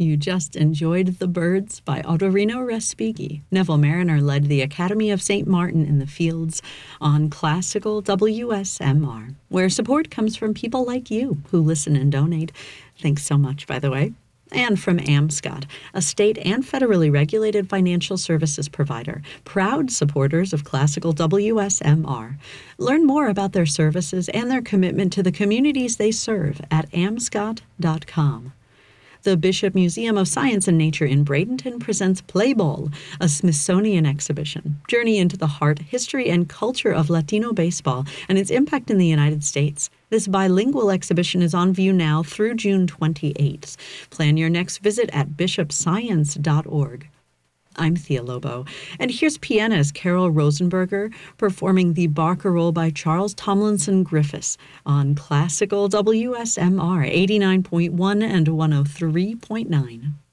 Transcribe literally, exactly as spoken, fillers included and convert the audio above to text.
You just enjoyed The Birds by Ottorino Respighi. Neville Mariner led the Academy of Saint Martin in the Fields on Classical W S M R, where support comes from people like you who listen and donate. Thanks so much, by the way. And from AmScot, a state and federally regulated financial services provider, proud supporters of Classical W S M R. Learn more about their services and their commitment to the communities they serve at amscot dot com. The Bishop Museum of Science and Nature in Bradenton presents Play Ball, a Smithsonian exhibition. Journey into the heart, history, and culture of Latino baseball and its impact in the United States. This bilingual exhibition is on view now through June twenty-eighth. Plan your next visit at bishop science dot org. I'm Thea Lobo, and here's pianist Carol Rosenberger performing the Barcarolle by Charles Tomlinson Griffiths on Classical W S M R eighty-nine point one and one oh three point nine.